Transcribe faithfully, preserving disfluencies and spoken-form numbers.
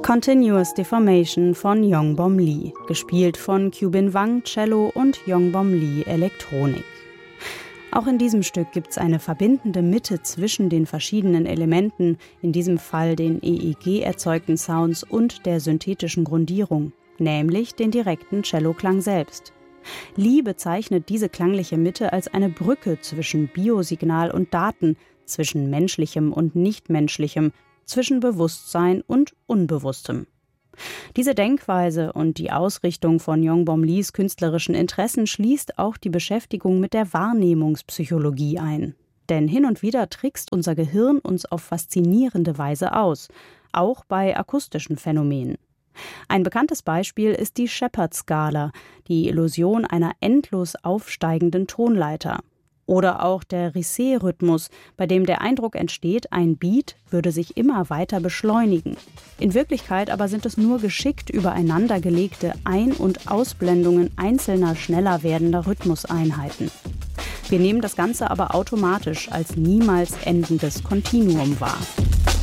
Continuous Deformation von Yongbom Lee, gespielt von Kyubin Wang Cello und Yongbom Lee Elektronik. Auch in diesem Stück gibt es eine verbindende Mitte zwischen den verschiedenen Elementen, in diesem Fall den E E G erzeugten Sounds und der synthetischen Grundierung, nämlich den direkten Celloklang selbst. Lee bezeichnet diese klangliche Mitte als eine Brücke zwischen Biosignal und Daten, zwischen menschlichem und nichtmenschlichem, zwischen Bewusstsein und Unbewusstem. Diese Denkweise und die Ausrichtung von Yongbom Lees künstlerischen Interessen schließt auch die Beschäftigung mit der Wahrnehmungspsychologie ein. Denn hin und wieder trickst unser Gehirn uns auf faszinierende Weise aus, auch bei akustischen Phänomenen. Ein bekanntes Beispiel ist die Shepard-Skala, die Illusion einer endlos aufsteigenden Tonleiter. Oder auch der Risset-Rhythmus, bei dem der Eindruck entsteht, ein Beat würde sich immer weiter beschleunigen. In Wirklichkeit aber sind es nur geschickt übereinander gelegte Ein- und Ausblendungen einzelner schneller werdender Rhythmuseinheiten. Wir nehmen das Ganze aber automatisch als niemals endendes Kontinuum wahr.